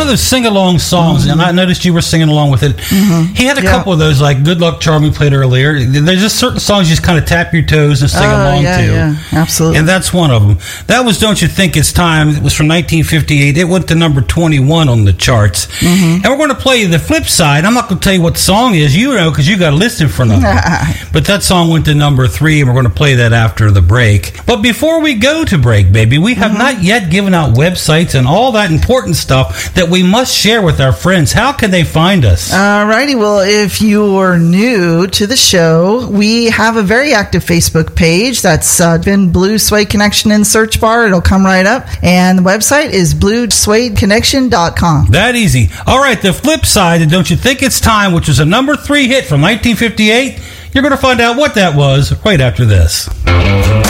of those sing-along songs, and I noticed you were singing along with it. He had a couple of those, like Good Luck Charm we played earlier. There's just certain songs you just kind of tap your toes and sing along to. Yeah, absolutely. And that's one of them. That was Don't You Think It's Time. It was from 1958. It went to number 21 on the charts. And we're going to play the flip side. I'm not going to tell you what the song is, you know, because you got a list in front of you. But that song went to number 3, and we're going to play that after the break. But before we go to break, baby, we have not yet given out websites and all that important stuff that we must share with our friends. How can they find us? Alrighty, well, if you're new to the show, we have a very active Facebook page. That's been Blue Suede Connection in search bar. It'll come right up. And the website is bluesuedeconnection.com. That easy. All right, the flip side, and Don't You Think It's Time, which was a number 3 hit from 1958, you're going to find out what that was right after this.